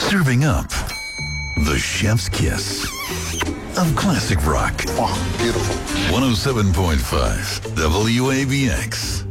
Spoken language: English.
Serving up the chef's kiss of classic rock. Oh, beautiful. 107.5 WABX.